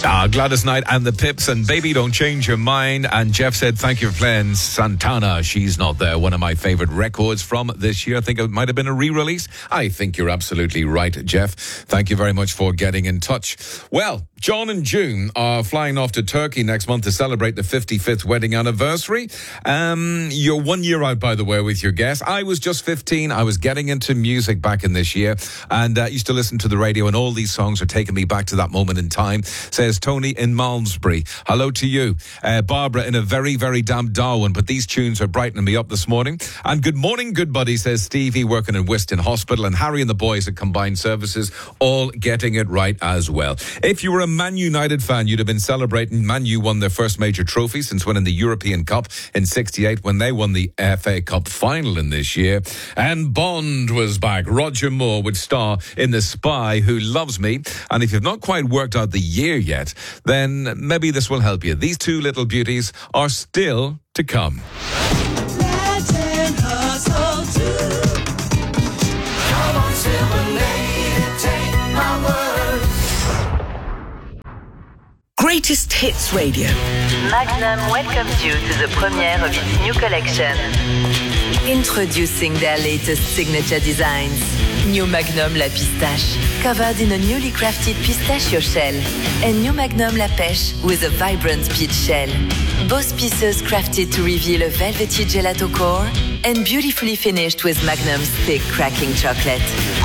Gladys Knight and the Pips and Baby Don't Change Your Mind. And Jeff said, thank you for playing Santana, She's Not There. One of my favourite records from this year. I think it might have been a re-release. I think you're absolutely right, Jeff. Thank you very much for getting in touch. Well, John and June are flying off to Turkey next month to celebrate the 55th wedding anniversary. You're 1 year out, by the way, with your guess. I was just 15. I was getting into music back in this year and used to listen to the radio, and all these songs are taking me back to that moment in time, says Tony in Malmesbury. Hello to you. Barbara in a very, very damp Darwin, but these tunes are brightening me up this morning. And good morning, good buddy, says Stevie, working in Whiston Hospital, and Harry and the boys at Combined Services, all getting it right as well. If you were a Man United fan, you'd have been celebrating. Man U won their first major trophy since winning the European Cup in '68 when they won the FA Cup final in this year. And Bond was back. Roger Moore would star in The Spy Who Loves Me. And if you've not quite worked out the year yet, then maybe this will help you. These two little beauties are still to come. Greatest Hits Radio. Magnum welcomes you to the premiere of its new collection. Introducing their latest signature designs. New Magnum La Pistache, covered in a newly crafted pistachio shell. And New Magnum La Pêche with a vibrant peach shell. Both pieces crafted to reveal a velvety gelato core and beautifully finished with Magnum's thick cracking chocolate.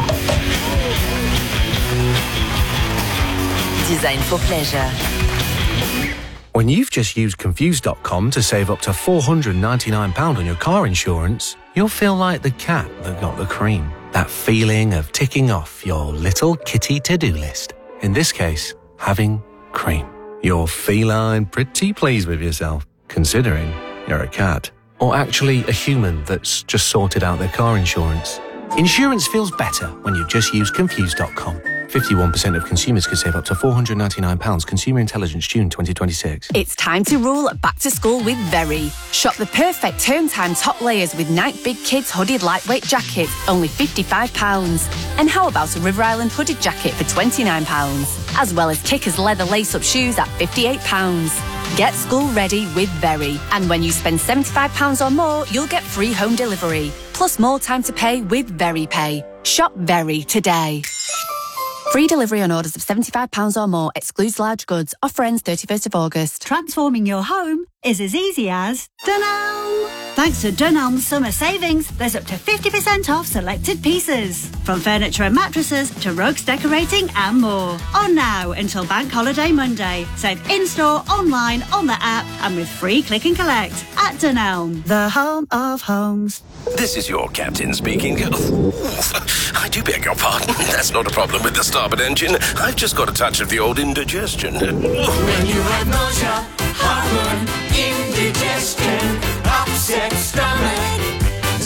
Designed for pleasure. When you've just used Confused.com to save up to £499 on your car insurance, you'll feel like the cat that got the cream. That feeling of ticking off your little kitty to-do list. In this case, having cream. You're feline pretty pleased with yourself, considering you're a cat. Or actually a human that's just sorted out their car insurance. Insurance feels better when you just use Confused.com. 51% of consumers could save up to £499. Consumer Intelligence, June 2026. It's time to roll back to school with Very. Shop the perfect term time top layers with Nike Big Kids hooded lightweight jackets, only £55. And how about a River Island hooded jacket for £29? As well as Kickers leather lace-up shoes at £58. Get school ready with Very. And when you spend £75 or more, you'll get free home delivery. Plus more time to pay with Very Pay. Shop Very today. Free delivery on orders of £75 or more. Excludes large goods. Offer ends 31st of August. Transforming your home is as easy as Dunelm. Thanks to Dunelm's summer savings, there's up to 50% off selected pieces. From furniture and mattresses to rugs, decorating and more. On now until Bank Holiday Monday. Save in-store, online, on the app and with free click and collect at Dunelm, the home of homes. This is your captain speaking. I do beg your pardon. That's not a problem with the starboard engine. I've just got a touch of the old indigestion. When you have nausea, heartburn, indigestion, upset stomach,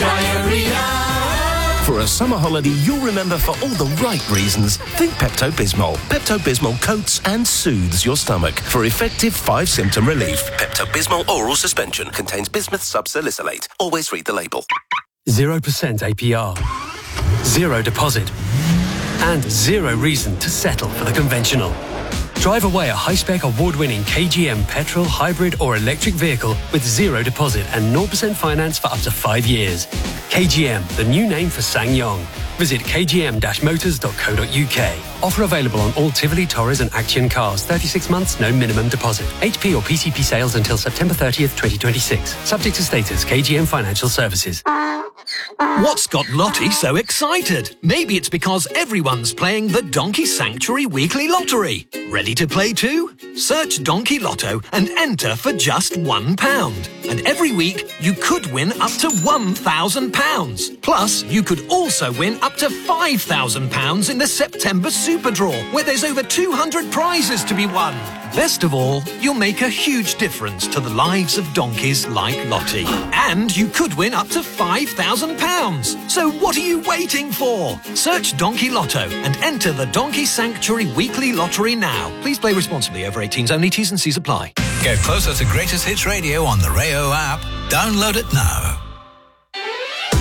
diarrhea. For a summer holiday you'll remember for all the right reasons, think Pepto-Bismol. Pepto-Bismol coats and soothes your stomach for effective 5-symptom relief. Pepto-Bismol oral suspension contains bismuth subsalicylate. Always read the label. 0% APR, 0 deposit, and 0 reason to settle for the conventional. Drive away a high-spec award-winning KGM petrol, hybrid or electric vehicle with 0 deposit and 0% finance for up to 5 years. KGM, the new name for SsangYong. Visit kgm-motors.co.uk. Offer available on all Tivoli, Torres and Action cars. 36 months, no minimum deposit. HP or PCP sales until September 30th, 2026. Subject to status, KGM Financial Services. What's got Lottie so excited? Maybe it's because everyone's playing the Donkey Sanctuary Weekly Lottery. Ready to play too? Search Donkey Lotto and enter for just £1. And every week, you could win up to £1,000. Plus, you could also win up to £5,000 in the September Super Draw, where there's over 200 prizes to be won. Best of all, you'll make a huge difference to the lives of donkeys like Lottie. And you could win up to £5,000. So what are you waiting for? Search Donkey Lotto and enter the Donkey Sanctuary Weekly Lottery now. Please play responsibly. Over 18s only. T's and C's apply. Get closer to Greatest Hits Radio on the Rayo app. Download it now.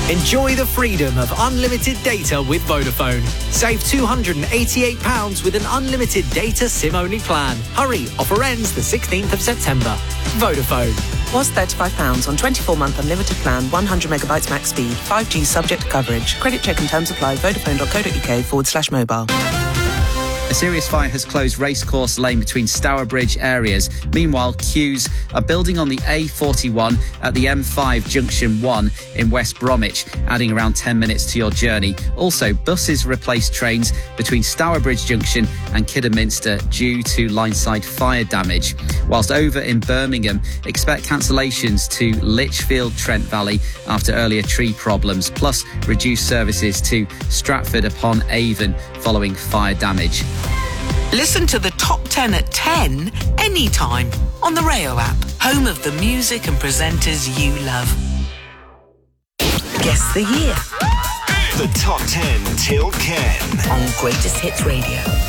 Enjoy the freedom of unlimited data with Vodafone. Save £288 with an unlimited data SIM-only plan. Hurry, offer ends the 16th of September. Vodafone. Was £35 on 24-month unlimited plan, 100 megabytes max speed, 5G subject to coverage. Credit check and terms apply. Vodafone.co.uk/mobile. A serious fire has closed Racecourse Lane between Stourbridge areas. Meanwhile, queues are building on the A41 at the M5 Junction 1 in West Bromwich, adding around 10 minutes to your journey. Also, buses replace trains between Stourbridge Junction and Kidderminster due to lineside fire damage. Whilst over in Birmingham, expect cancellations to Lichfield Trent Valley after earlier tree problems, plus reduced services to Stratford upon Avon following fire damage. Listen to the top 10 at 10 anytime on the Rayo app, home of the music and presenters you love. Guess the year. The top 10 till Ken on Greatest Hits Radio.